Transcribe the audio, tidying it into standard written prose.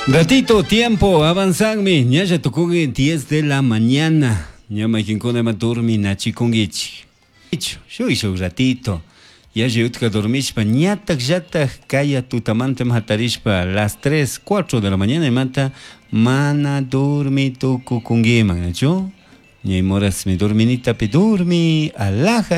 Ratito, tiempo, avanzanme. Ya tocó 10 de la mañana. Ya me quien con el dormi nachi con gichi. Yo hice un ratito. Ya yo que dormishpa, ñatak yatak kaya tutamante matarishpa las 3, 4 de la mañana y mata mana dormi tu kukungima, ¿no? Ni moras mi dorminita pe dormi, alaja.